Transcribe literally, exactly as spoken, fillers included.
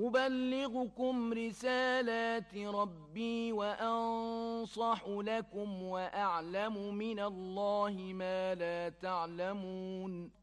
أبلغكم رسالات ربي وأنصح لكم وأعلم من الله ما لا تعلمون